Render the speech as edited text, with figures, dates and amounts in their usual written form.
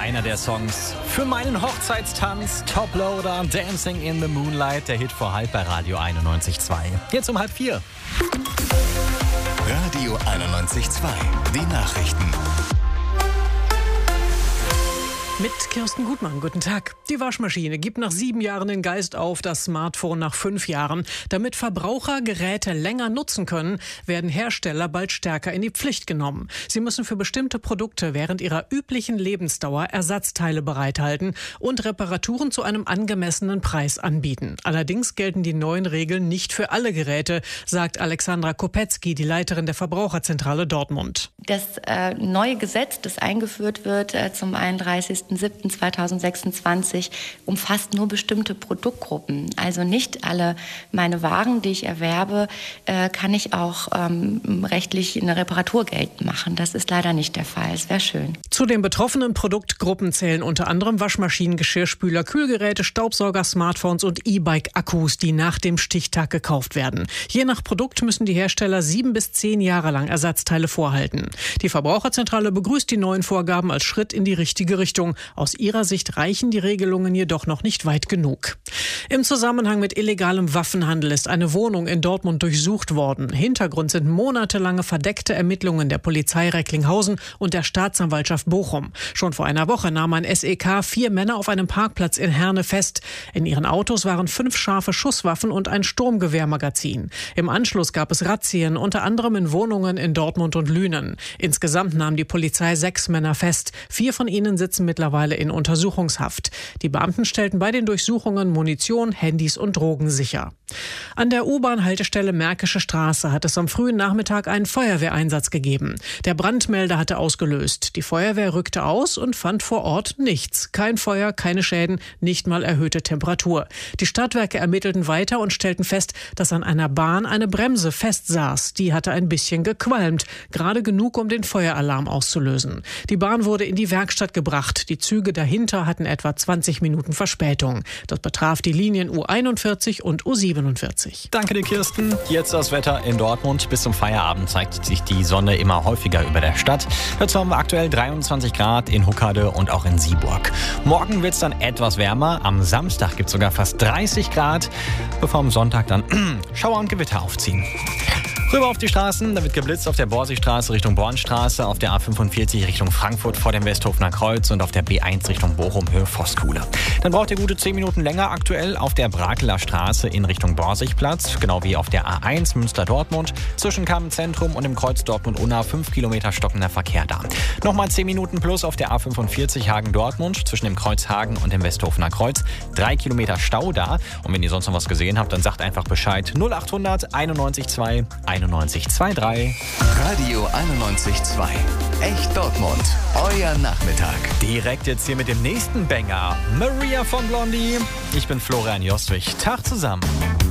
Einer der Songs für meinen Hochzeitstanz, Toploader, Dancing in the Moonlight, der Hit vor halb bei Radio 91.2. Jetzt um 3:30. Radio 91.2, die Nachrichten. Mit Kirsten Gutmann, guten Tag. Die Waschmaschine gibt nach 7 Jahren den Geist auf, das Smartphone nach 5 Jahren. Damit Verbraucher Geräte länger nutzen können, werden Hersteller bald stärker in die Pflicht genommen. Sie müssen für bestimmte Produkte während ihrer üblichen Lebensdauer Ersatzteile bereithalten und Reparaturen zu einem angemessenen Preis anbieten. Allerdings gelten die neuen Regeln nicht für alle Geräte, sagt Alexandra Kopetzky, die Leiterin der Verbraucherzentrale Dortmund. Das neue Gesetz, das eingeführt wird zum 31.07.2026, umfasst nur bestimmte Produktgruppen. Also nicht alle meine Waren, die ich erwerbe, kann ich auch rechtlich eine Reparatur geltend machen. Das ist leider nicht der Fall. Es wäre schön. Zu den betroffenen Produktgruppen zählen unter anderem Waschmaschinen, Geschirrspüler, Kühlgeräte, Staubsauger, Smartphones und E-Bike-Akkus, die nach dem Stichtag gekauft werden. Je nach Produkt müssen die Hersteller 7 bis 10 Jahre lang Ersatzteile vorhalten. Die Verbraucherzentrale begrüßt die neuen Vorgaben als Schritt in die richtige Richtung. Aus ihrer Sicht reichen die Regelungen jedoch noch nicht weit genug. Im Zusammenhang mit illegalem Waffenhandel ist eine Wohnung in Dortmund durchsucht worden. Hintergrund sind monatelange verdeckte Ermittlungen der Polizei Recklinghausen und der Staatsanwaltschaft Bochum. Schon vor einer Woche nahm ein SEK 4 Männer auf einem Parkplatz in Herne fest. In ihren Autos waren 5 scharfe Schusswaffen und ein Sturmgewehrmagazin. Im Anschluss gab es Razzien, unter anderem in Wohnungen in Dortmund und Lünen. Insgesamt nahm die Polizei 6 Männer fest. 4 von ihnen sitzen mittlerweile in Untersuchungshaft. Die Beamten stellten bei den Durchsuchungen Munition, Handys und Drogen sicher. An der U-Bahn-Haltestelle Märkische Straße hat es am frühen Nachmittag einen Feuerwehreinsatz gegeben. Der Brandmelder hatte ausgelöst. Die Feuerwehr rückte aus und fand vor Ort nichts. Kein Feuer, keine Schäden, nicht mal erhöhte Temperatur. Die Stadtwerke ermittelten weiter und stellten fest, dass an einer Bahn eine Bremse festsaß. Die hatte ein bisschen gequalmt, gerade genug, um den Feueralarm auszulösen. Die Bahn wurde in die Werkstatt gebracht. Die Züge dahinter hatten etwa 20 Minuten Verspätung. Das betraf die Linien U41 und U47. Danke dir, Kirsten. Jetzt das Wetter in Dortmund. Bis zum Feierabend zeigt sich die Sonne immer häufiger über der Stadt. Dazu haben wir aktuell 23 Grad in Huckade und auch in Sieburg. Morgen wird es dann etwas wärmer. Am Samstag gibt es sogar fast 30 Grad, bevor am Sonntag dann Schauer und Gewitter aufziehen. Rüber auf die Straßen, da wird geblitzt auf der Borsigstraße Richtung Bornstraße, auf der A45 Richtung Frankfurt vor dem Westhofener Kreuz und auf der B1 Richtung Bochum Höhe Voskuhle. Dann braucht ihr gute 10 Minuten länger aktuell auf der Brakeler Straße in Richtung Borsigplatz, genau wie auf der A1 Münster-Dortmund, zwischen Kamen-Zentrum und dem Kreuz Dortmund-Unna 5 Kilometer stockender Verkehr da. Nochmal 10 Minuten plus auf der A45 Hagen-Dortmund, zwischen dem Kreuz Hagen und dem Westhofener Kreuz, 3 Kilometer Stau da. Und wenn ihr sonst noch was gesehen habt, dann sagt einfach Bescheid. 0800 91 9123. Radio 91.2, echt Dortmund, euer Nachmittag. Direkt jetzt hier mit dem nächsten Banger. Maria von Blondie. Ich bin Florian Jostwig. Tag zusammen.